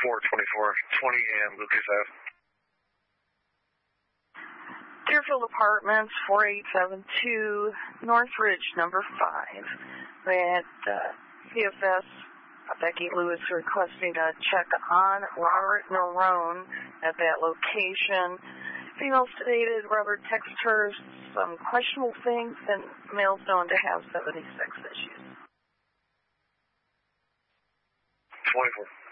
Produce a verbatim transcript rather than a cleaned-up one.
four twenty-four, twenty A M, Lucas Ave. Deerfield Apartments, four eight seven two, Northridge, number five. We had uh, C F S, uh, Becky Lewis, requesting a check on Robert Marone at that location. Female sedated, Robert texted her some questionable things, and male's known to have seventy-six issues. twenty-four.